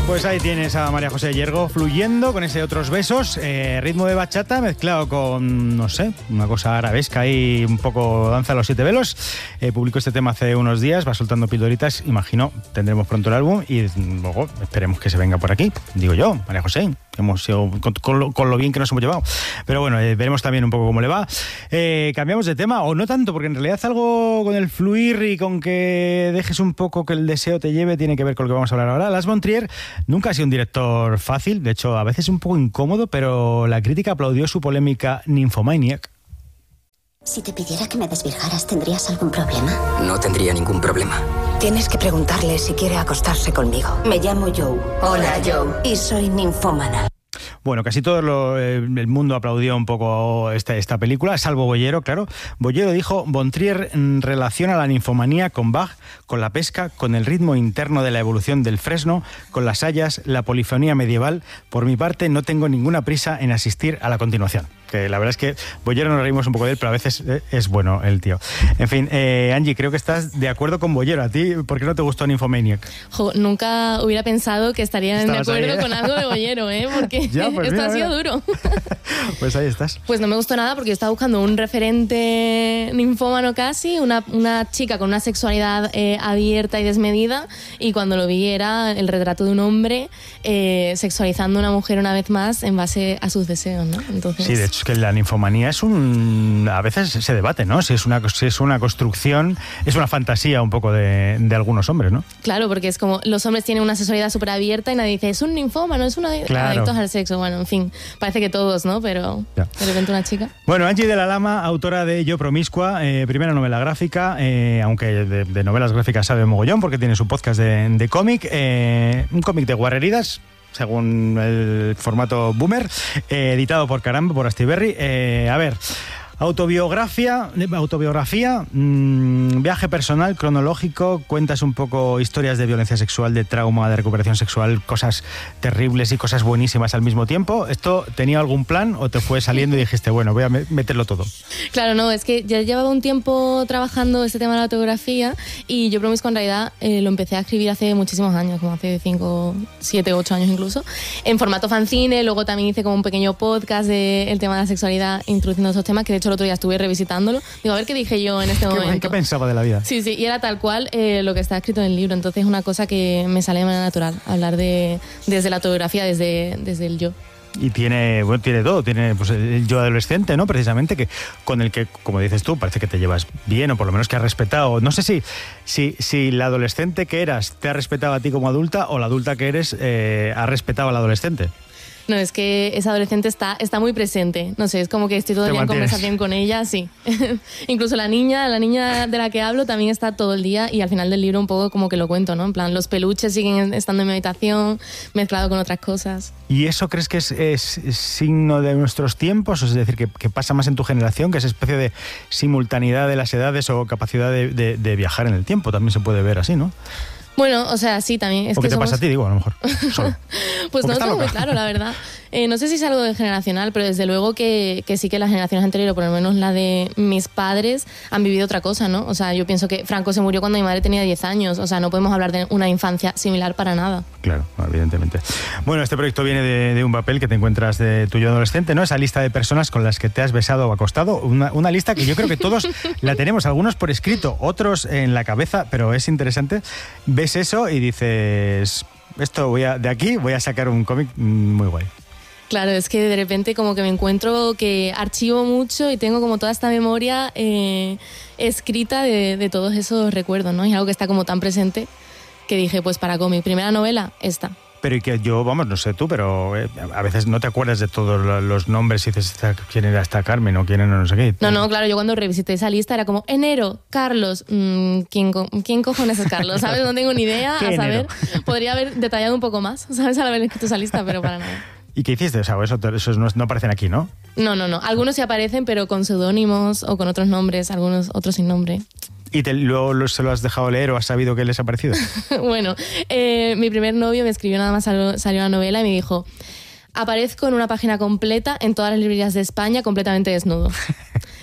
Pues ahí tienes a María José Yergo fluyendo con ese Otros Besos, ritmo de bachata mezclado con, no sé, una cosa arabesca y un poco danza a los 7 velos. Publicó este tema hace unos días, va soltando pildoritas, imagino, tendremos pronto el álbum y luego esperemos que se venga por aquí, digo yo, María José. Hemos sido con lo bien que nos hemos llevado. Pero bueno, veremos también un poco cómo le va. Cambiamos de tema, o no tanto, porque en realidad algo con el fluir y con que dejes un poco que el deseo te lleve tiene que ver con lo que vamos a hablar ahora. Lars von Trier nunca ha sido un director fácil, de hecho a veces un poco incómodo, pero la crítica aplaudió su polémica Nymphomaniac. Si te pidiera que me desvirgaras, ¿tendrías algún problema? No tendría ningún problema. Tienes que preguntarle si quiere acostarse conmigo. Me llamo Joe. Hola, Joe. Y soy ninfómana. Bueno, casi todo el mundo aplaudió un poco esta película, salvo Bollero, claro. Bollero dijo: von Trier relaciona la ninfomanía con Bach, con la pesca, con el ritmo interno de la evolución del fresno, con las hayas, la polifonía medieval. Por mi parte, no tengo ninguna prisa en asistir a la continuación. Que la verdad es que Bollero nos reímos un poco de él, pero a veces es bueno el tío. En fin, Angie, creo que estás de acuerdo con Bollero. ¿A ti por qué no te gustó Nymphomaniac? Nunca hubiera pensado que estarían de acuerdo ahí, con algo de Bollero, porque ya, pues esto mira, ha sido duro. Pues ahí estás. Pues no me gustó nada porque yo estaba buscando un referente ninfómano casi, una chica con una sexualidad abierta y desmedida, y cuando lo vi era el retrato de un hombre sexualizando a una mujer una vez más en base a sus deseos, ¿no? Entonces... Sí, de hecho es que la ninfomanía a veces se debate, ¿no? Si es una construcción, es una fantasía un poco de algunos hombres, ¿no? Claro, porque es como los hombres tienen una sexualidad súper abierta y nadie dice, es un ninfómano, es un adictos al sexo. Bueno, en fin, parece que todos, ¿no? Pero ya. De repente una chica. Bueno, Angie de la Lama, autora de Yo Promiscua, primera novela gráfica, aunque de novelas gráficas sabe mogollón porque tiene su podcast de cómic, un cómic de guarreridas, según el formato Boomer, editado por Caramba, por Astiberri. A ver, autobiografía, viaje personal, cronológico, cuentas un poco historias de violencia sexual, de trauma, de recuperación sexual, cosas terribles y cosas buenísimas al mismo tiempo. ¿Esto tenía algún plan o te fue saliendo y dijiste, bueno, voy a meterlo todo? Claro, no, es que ya llevaba un tiempo trabajando este tema de la autobiografía y Yo Promiscuo en realidad lo empecé a escribir hace muchísimos años, como hace 5, 7, 8 años incluso, en formato fanzine. Luego también hice como un pequeño podcast del tema de la sexualidad, introduciendo esos temas, que de hecho el otro día estuve revisitándolo. Digo, a ver qué dije yo en este momento. ¿Qué pensaba de la vida? Sí, y era tal cual lo que está escrito en el libro. Entonces es una cosa que me sale de manera natural, hablar desde la autobiografía, desde el yo. Y tiene todo, tiene pues, el yo adolescente, ¿no? Precisamente, con el que, como dices tú, parece que te llevas bien, o por lo menos que has respetado. No sé si la adolescente que eras te ha respetado a ti como adulta, o la adulta que eres ha respetado al adolescente. No, es que esa adolescente está muy presente. No sé, es como que estoy todo el día en conversación con ella, sí. Incluso la niña de la que hablo también está todo el día, y al final del libro un poco como que lo cuento, ¿no? En plan, los peluches siguen estando en mi habitación, mezclado con otras cosas. ¿Y eso crees que es signo de nuestros tiempos? Es decir, que pasa más en tu generación, que esa especie de simultaneidad de las edades o capacidad de viajar en el tiempo también se puede ver así, ¿no? Bueno, o sea, sí, también. ¿O qué te pasa a ti, digo, a lo mejor? Solo. Pues no lo tengo muy claro, la verdad. No sé si es algo de generacional, pero desde luego que sí, que las generaciones anteriores, por lo menos la de mis padres, han vivido otra cosa, ¿no? O sea, yo pienso que Franco se murió cuando mi madre tenía 10 años. O sea, no podemos hablar de una infancia similar para nada. Claro, evidentemente. Bueno, este proyecto viene de un papel que te encuentras de tuyo adolescente, ¿no? Esa lista de personas con las que te has besado o acostado. Una lista que yo creo que todos la tenemos, algunos por escrito, otros en la cabeza, pero es interesante. Ves eso y dices, de aquí voy a sacar un cómic muy guay. Claro, es que de repente como que me encuentro que archivo mucho y tengo como toda esta memoria escrita de todos esos recuerdos, ¿no? Y algo que está como tan presente que dije, pues para cómic, primera novela, esta. Pero y que yo, no sé tú, pero a veces no te acuerdas de todos los nombres y dices, ¿quién era esta Carmen o quién era no sé qué? No, claro, yo cuando revisité esa lista era como, enero, Carlos, ¿quién cojones es Carlos? ¿Sabes? No tengo ni idea, a saber. Podría haber detallado un poco más, ¿sabes? Al haber escrito esa lista, pero para nada. ¿Y qué hiciste? O sea, esos no aparecen aquí, ¿no? No. Algunos sí aparecen, pero con seudónimos o con otros nombres, algunos otros sin nombre. ¿Y luego se lo has dejado leer o has sabido que les ha parecido? Bueno, mi primer novio me escribió, nada más salió la novela, y me dijo, aparezco en una página completa en todas las librerías de España completamente desnudo.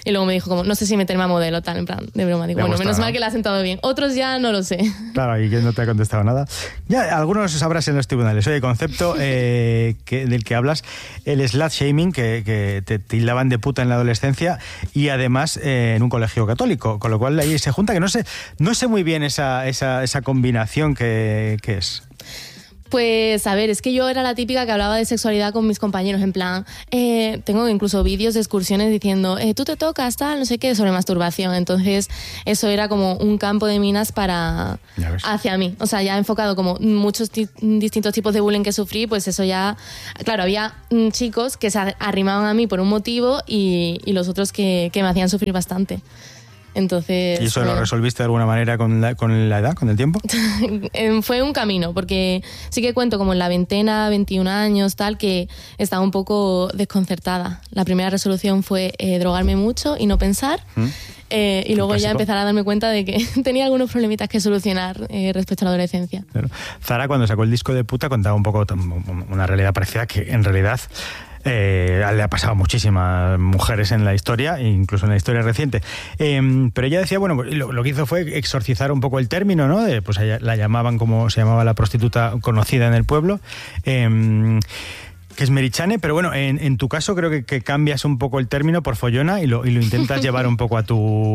Y luego me dijo como, no sé si meterme a modelo, tal, en plan, de broma. Digo, bueno, menos mal que le ha sentado bien. Otros ya no lo sé. Claro, y que no te ha contestado nada. Ya, algunos sabrás en los tribunales. Oye, concepto del que hablas, el slut shaming, que te tildaban de puta en la adolescencia y además en un colegio católico, con lo cual ahí se junta, que no sé muy bien esa combinación que es. Pues, a ver, es que yo era la típica que hablaba de sexualidad con mis compañeros, en plan, tengo incluso vídeos de excursiones diciendo, tú te tocas, tal, no sé qué, sobre masturbación. Entonces, eso era como un campo de minas hacia mí. O sea, ya enfocado como muchos distintos tipos de bullying que sufrí, pues eso ya... Claro, había chicos que se arrimaban a mí por un motivo y los otros que me hacían sufrir bastante. Entonces, ¿y eso lo resolviste de alguna manera con la edad, con el tiempo? Fue un camino, porque sí que cuento como en la veintena, 21 años, tal, que estaba un poco desconcertada. La primera resolución fue drogarme mucho y no pensar. Y luego ya empezar a darme cuenta de que tenía algunos problemitas que solucionar respecto a la adolescencia. Claro. Zara, cuando sacó el disco de Puta, contaba un poco una realidad parecida que en realidad... le ha pasado a muchísimas mujeres en la historia, incluso en la historia reciente. Pero ella decía, bueno, lo que hizo fue exorcizar un poco el término, ¿no? Pues ella la llamaban como se llamaba la prostituta conocida en el pueblo. Que es Merichane, pero bueno, en tu caso creo que cambias un poco el término por follona y lo intentas llevar un poco a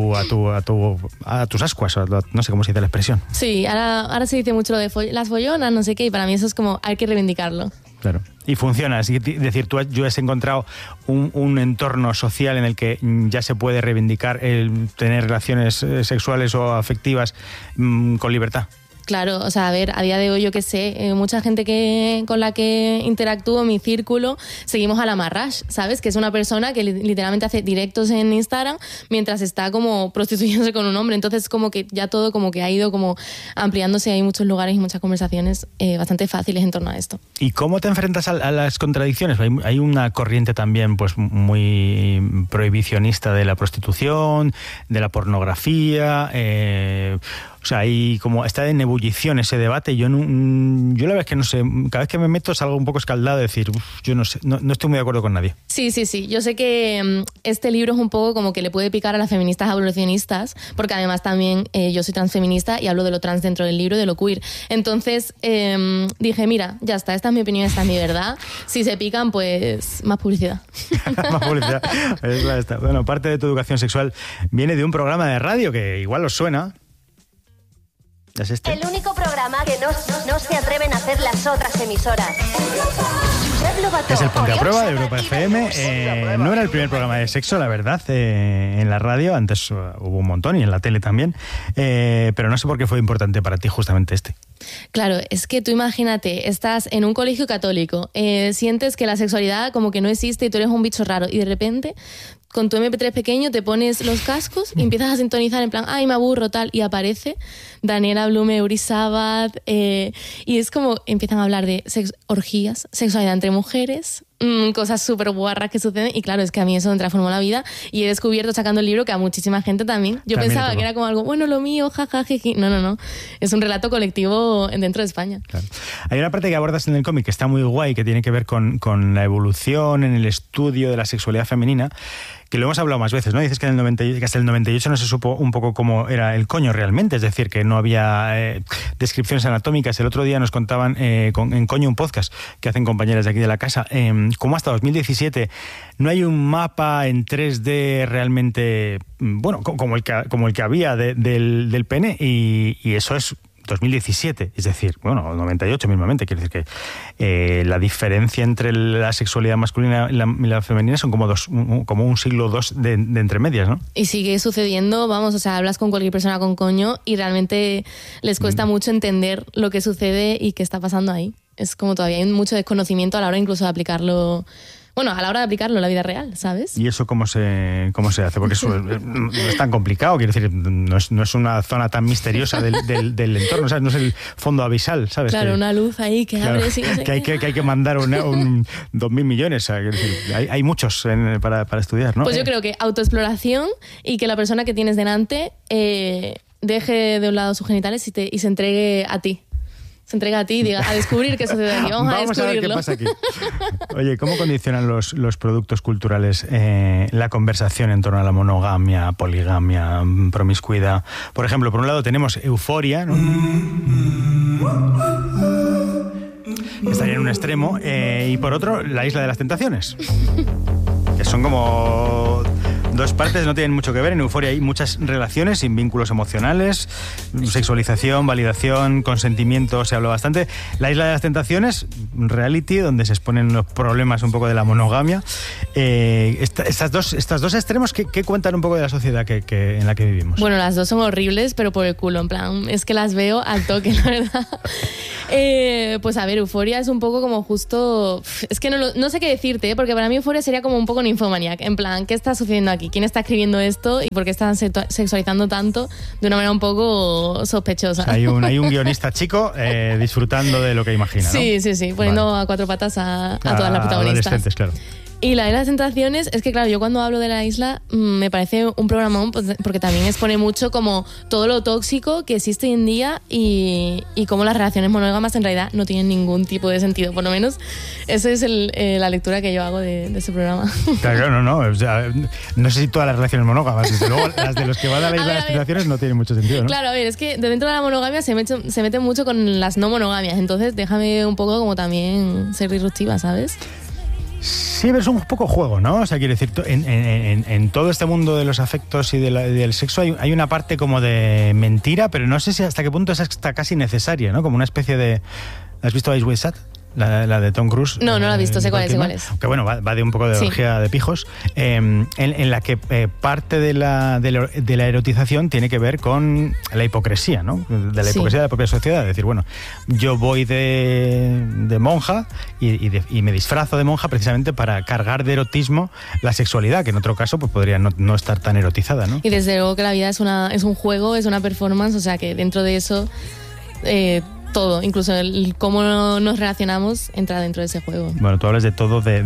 tus ascuas, no sé cómo se dice la expresión. Sí, ahora se dice mucho lo de las follonas, no sé qué, y para mí eso es como, hay que reivindicarlo. Claro. Y funciona, es decir, tú has encontrado un entorno social en el que ya se puede reivindicar el tener relaciones sexuales o afectivas con libertad. Claro, o sea, a ver, a día de hoy yo qué sé, mucha gente con la que interactúo en mi círculo, seguimos a la Marrash, ¿sabes? Que es una persona que literalmente hace directos en Instagram mientras está como prostituyéndose con un hombre. Entonces como que ya todo como que ha ido como ampliándose, hay muchos lugares y muchas conversaciones bastante fáciles en torno a esto. ¿Y cómo te enfrentas a las contradicciones? Hay una corriente también pues muy prohibicionista de la prostitución, de la pornografía, o sea, hay como está en ebullición ese debate. Yo la verdad es que no sé, cada vez que me meto salgo un poco escaldado de decir, yo no sé, no estoy muy de acuerdo con nadie. Sí. Yo sé que este libro es un poco como que le puede picar a las feministas abolicionistas, porque además también yo soy transfeminista y hablo de lo trans dentro del libro, de lo queer. Entonces dije, mira, ya está, esta es mi opinión, esta es mi verdad. Si se pican, pues más publicidad. Más publicidad. Bueno, parte de tu educación sexual viene de un programa de radio que igual os suena. ¿Es este? El único programa que no se atreven a hacer las otras emisoras. Es el Ponte a Prueba de Europa FM. No era el primer programa de sexo, la verdad, en la radio. Antes hubo un montón y en la tele también. Pero no sé por qué fue importante para ti justamente este. Claro, es que tú imagínate, estás en un colegio católico, sientes que la sexualidad como que no existe y tú eres un bicho raro y de repente con tu MP3 pequeño te pones los cascos y empiezas a sintonizar en plan, ay, me aburro, tal, y aparece Daniela Blume, Uri Sabat, y es como empiezan a hablar de orgías, sexualidad entre mujeres, cosas súper guarras que suceden, y claro, es que a mí eso me transformó la vida y he descubierto sacando el libro que a muchísima gente también. Yo también pensaba que era como algo, bueno, lo mío, jaja, jiji. No, es un relato colectivo dentro de España. Claro. Hay una parte que abordas en el cómic que está muy guay, que tiene que ver con la evolución en el estudio de la sexualidad femenina, que lo hemos hablado más veces, ¿no? Dices que hasta el 98 no se supo un poco cómo era el coño realmente, es decir, que no había descripciones anatómicas. El otro día nos contaban en Coño, un podcast que hacen compañeras de aquí de la casa, cómo hasta 2017 no hay un mapa en 3D realmente, bueno, como el que había del pene, y eso es 2017, es decir, bueno, 98 mismamente, quiere decir que la diferencia entre la sexualidad masculina y la femenina son como un siglo II de entre medias, ¿no? Y sigue sucediendo, vamos, o sea, hablas con cualquier persona con coño y realmente les cuesta mucho entender lo que sucede y qué está pasando ahí. Es como todavía hay mucho desconocimiento a la hora incluso de aplicarlo. Bueno, a la hora de aplicarlo en la vida real, ¿sabes? ¿Y eso cómo se hace? Porque eso no es tan complicado, quiero decir, no es una zona tan misteriosa del entorno, ¿sabes? No es el fondo abisal, ¿sabes? Claro, una luz ahí que abre, sí, que hay que mandar 2.000 millones, ¿sabes? Decir, hay muchos para estudiar, ¿no? Pues yo creo que autoexploración y que la persona que tienes delante deje de un lado sus genitales y se entregue a ti. se entrega a ti, diga, a descubrir qué sucede aquí. Vamos a descubrirlo. Vamos a ver qué pasa aquí. Oye, ¿cómo condicionan los productos culturales la conversación en torno a la monogamia, poligamia, promiscuidad? Por ejemplo, por un lado tenemos Euforia, ¿no? Estaría en un extremo, y por otro, La Isla de las Tentaciones, que son como dos partes, no tienen mucho que ver. En Euforia hay muchas relaciones sin vínculos emocionales, sexualización, validación, consentimiento, se habla bastante. La Isla de las Tentaciones, reality, donde se exponen los problemas un poco de la monogamia. Estas dos extremos, ¿qué cuentan un poco de la sociedad en la que vivimos? Bueno, las dos son horribles, pero por el culo, en plan, es que las veo al toque, la verdad. Pues a ver, Euforia es un poco como justo... Es que no sé qué decirte, porque para mí Euforia sería como un poco Nymphomaniac. En plan, ¿qué está sucediendo aquí? ¿Quién está escribiendo esto? ¿Y por qué están sexualizando tanto de una manera un poco sospechosa? O sea, hay un guionista chico disfrutando de lo que imagina, ¿no? Sí, poniendo a cuatro patas a todas las protagonistas. Adolescentes, claro. Y La Isla de las Tentaciones, es que claro, yo cuando hablo de la isla me parece un programón, porque también expone mucho como todo lo tóxico que existe hoy en día y cómo las relaciones monógamas en realidad no tienen ningún tipo de sentido. Por lo menos esa es la lectura que yo hago de ese programa. Claro, no. O sea, no sé si todas las relaciones monógamas, desde luego las de los que van a La Isla de las Tentaciones no tienen mucho sentido, ¿no? Claro, a ver, es que de dentro de la monogamia se meten mucho con las no monogamias, entonces déjame un poco como también ser disruptiva, ¿sabes? Sí, pero es un poco juego, ¿no? O sea, quiero decir, en todo este mundo de los afectos y del sexo hay una parte como de mentira, pero no sé si hasta qué punto es hasta casi necesaria, ¿no? Como una especie de... ¿Has visto Ice White Sat? La de Tom Cruise. No la he visto, sé cuál es. Que bueno, va de un poco de orgía de pijos, en la que parte de la erotización tiene que ver con la hipocresía, ¿no? De la hipocresía de la propia sociedad. Es decir, bueno, yo voy de monja y me disfrazo de monja precisamente para cargar de erotismo la sexualidad, que en otro caso pues podría no estar tan erotizada, ¿no? Y desde luego que la vida es un juego, es una performance, o sea que dentro de eso... todo, incluso el cómo nos relacionamos entra dentro de ese juego. Bueno, tú hablas de todo, de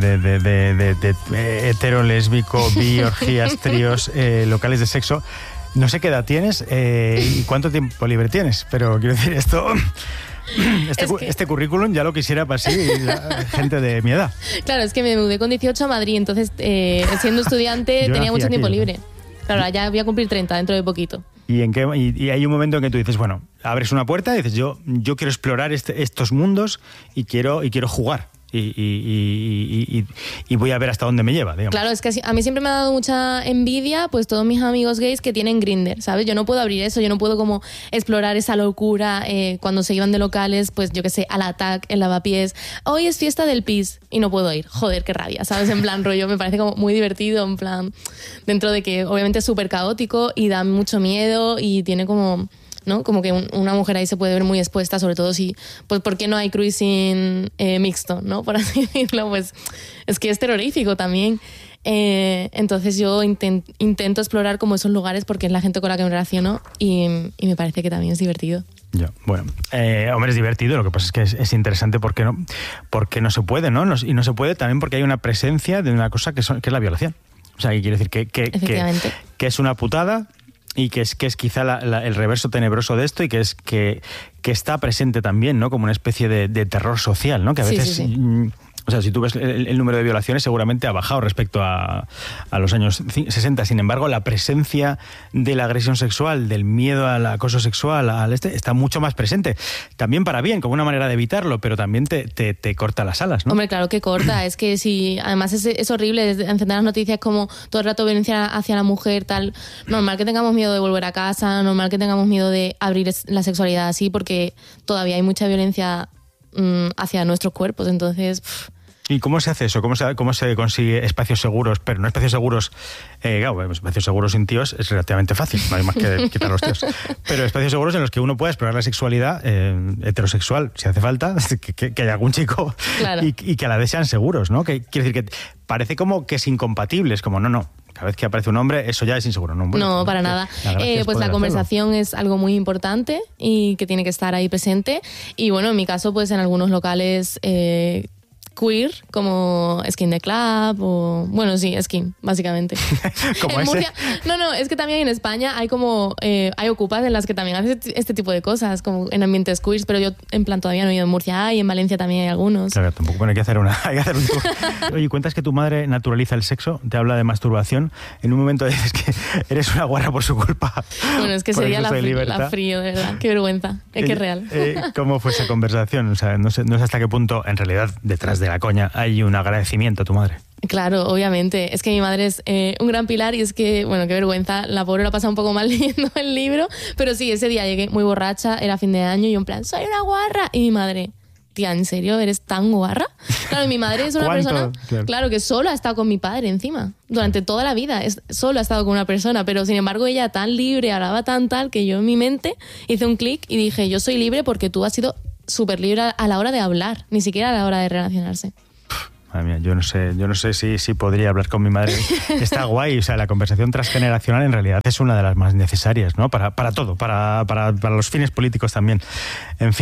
hetero, lésbico, bi, orgías, tríos, locales de sexo. No sé qué edad tienes y cuánto tiempo libre tienes, pero quiero decir esto... Este currículum ya lo quisiera para sí la gente de mi edad. Claro, es que me mudé con 18 a Madrid, entonces siendo estudiante tenía mucho tiempo libre. Claro, ya voy a cumplir 30 dentro de poquito. Y hay un momento en que tú dices, bueno, abres una puerta y dices, yo quiero explorar estos mundos y quiero jugar. Y voy a ver hasta dónde me lleva, digamos. Claro, es que a mí siempre me ha dado mucha envidia pues todos mis amigos gays que tienen Grindr, ¿sabes? Yo no puedo abrir eso, yo no puedo como explorar esa locura cuando se iban de locales, pues yo qué sé, al Attack, en Lavapiés. Hoy es fiesta del PIS y no puedo ir. Joder, qué rabia, ¿sabes? En plan rollo, me parece como muy divertido, en plan, dentro de que obviamente es súper caótico y da mucho miedo y tiene como... ¿no? Como que una mujer ahí se puede ver muy expuesta, sobre todo si, pues, ¿por qué no hay cruising mixto, ¿no? Por así decirlo, pues es que es terrorífico también. Entonces yo intento explorar como esos lugares porque es la gente con la que me relaciono y me parece que también es divertido. Ya, bueno, hombre, es divertido, lo que pasa es que es interesante porque no se puede, ¿no? Y no se puede también porque hay una presencia de una cosa que es la violación. O sea, que quiere decir que es una putada. Y que es quizá el reverso tenebroso de esto y que está presente también, ¿no? Como una especie de terror social, ¿no? Que a veces... Sí. O sea, si tú ves el número de violaciones seguramente ha bajado respecto a los años 60. Sin embargo, la presencia de la agresión sexual, del miedo al acoso sexual, está mucho más presente. También para bien, como una manera de evitarlo, pero también te corta las alas, ¿no? Hombre, claro que corta. Es que si... Además es horrible encender las noticias como todo el rato violencia hacia la mujer, tal. Normal que tengamos miedo de volver a casa, normal que tengamos miedo de abrir la sexualidad así, porque todavía hay mucha violencia hacia nuestros cuerpos, entonces... ¿Y cómo se hace eso? ¿Cómo se consigue espacios seguros? Pero no espacios seguros... claro, espacios seguros sin tíos es relativamente fácil, no hay más que quitar los tíos. Pero espacios seguros en los que uno pueda explorar la sexualidad heterosexual, si hace falta, que haya algún chico, claro. y que a la vez sean seguros, ¿no? Que quiere decir que parece como que es incompatible, es como no. Cada vez que aparece un hombre, eso ya es inseguro. No, para nada. Pues la conversación es algo muy importante y que tiene que estar ahí presente. Y bueno, en mi caso, pues en algunos locales queer, como Skin the Club o... Bueno, sí, Skin, básicamente. Como en ese. Murcia, no, es que también en España hay como... hay ocupas en las que también haces este tipo de cosas, como en ambientes queer, pero yo en plan todavía no he ido. En Murcia y en Valencia también hay algunos. Claro, tampoco. Bueno, hay que hacer un tour. Oye, cuentas que tu madre naturaliza el sexo, te habla de masturbación. En un momento dices que eres una guarra por su culpa. Bueno, es que por sería exceso de la libertad. frío, de verdad. Qué vergüenza. Es que es real. ¿Cómo fue esa conversación? O sea, no sé hasta qué punto, en realidad, detrás de la coña, hay un agradecimiento a tu madre. Claro, obviamente. Es que mi madre es un gran pilar y es que, bueno, qué vergüenza. La pobre lo ha pasado un poco mal leyendo el libro. Pero sí, ese día llegué muy borracha, era fin de año y yo en plan, soy una guarra. Y mi madre, tía, ¿en serio eres tan guarra? Claro, mi madre es una persona, claro, que solo ha estado con mi padre encima. Durante toda la vida, solo ha estado con una persona. Pero sin embargo ella tan libre, hablaba tan tal, que yo en mi mente hice un clic y dije, yo soy libre porque tú has sido súper libre a la hora de hablar, ni siquiera a la hora de relacionarse. Madre mía, yo no sé si podría hablar con mi madre. Está guay, o sea, la conversación transgeneracional en realidad es una de las más necesarias, ¿no? Para todo, para los fines políticos también. En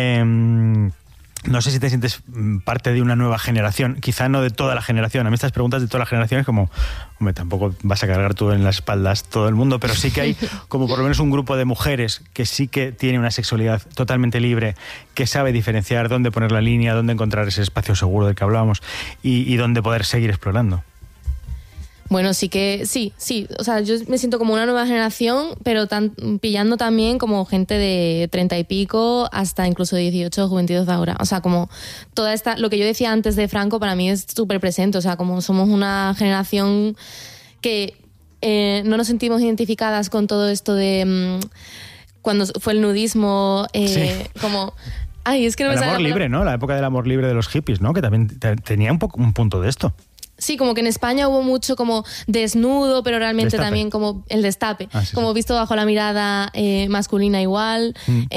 fin, no sé si te sientes parte de una nueva generación, quizá no de toda la generación. A mí estas preguntas de toda la generación es como, hombre, tampoco vas a cargar tú en las espaldas todo el mundo, pero sí que hay como por lo menos un grupo de mujeres que sí que tiene una sexualidad totalmente libre, que sabe diferenciar dónde poner la línea, dónde encontrar ese espacio seguro del que hablábamos y dónde poder seguir explorando. Bueno, sí. O sea, yo me siento como una nueva generación, pero pillando también como gente de 30 y pico hasta incluso 18 o 22 de ahora. O sea, como toda esta... Lo que yo decía antes de Franco para mí es súper presente. O sea, como somos una generación que no nos sentimos identificadas con todo esto de... cuando fue el nudismo, sí. Como... Ay, es que no me el sale amor libre, ¿no? La época del amor libre de los hippies, ¿no? Que también tenía un punto de esto. Sí, como que en España hubo mucho como desnudo, pero realmente Destape. También como el destape, Sí, como sí. visto bajo la mirada masculina igual,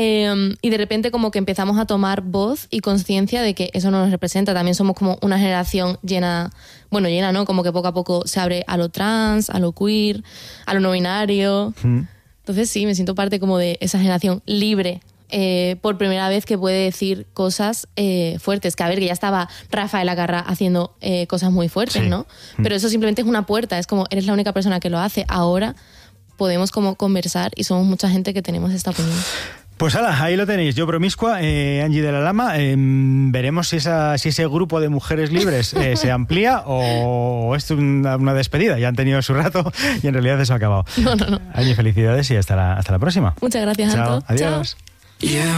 y de repente como que empezamos a tomar voz y conciencia de que eso no nos representa. También somos como una generación llena, ¿no? Como que poco a poco se abre a lo trans, a lo queer, a lo no binario. Entonces sí, me siento parte como de esa generación libre. Por primera vez que puede decir cosas fuertes, que a ver, que ya estaba Rafael Acarrá haciendo cosas muy fuertes, sí. ¿no? Pero eso simplemente es una puerta, es como eres la única persona que lo hace. Ahora podemos como conversar y somos mucha gente que tenemos esta opinión. Pues ala, ahí lo tenéis. Yo promiscua, Angie de la Lama. Veremos si ese grupo de mujeres libres se amplía o es una despedida. Ya han tenido su rato y en realidad eso ha acabado. No. Angie, felicidades y hasta la próxima. Muchas gracias, Chao, Anto. adiós. Chao.